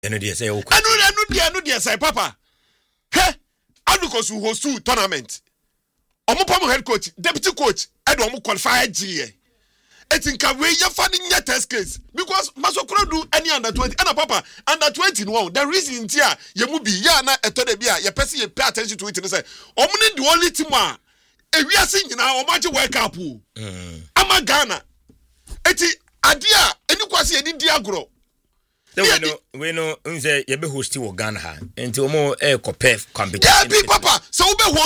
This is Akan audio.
Eno dey say o. Anu dey say papa. He, Aduko su host tournament. Omo pam head coach, deputy coach, e do omo qualify GA. Etinka we ya fa nya test case because Masokro do any under 20 and papa under 20 no the reason tia ye mu bi ya na eto de bia ye pese ye pay attention to it no say omo ne the only team a ewiase nyina omo age world cup ama Ghana eti ade a eni kwase eni di agro we know nze ye be host wo Ghana ha enti omo e compare competition yeah papa so we be